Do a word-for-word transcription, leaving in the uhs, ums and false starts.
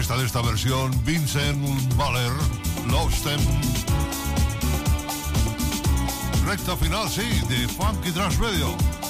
protagonista de esta versión, Vincent Baller, Lost Them. Recta final, sí, de Funky Trans Radio.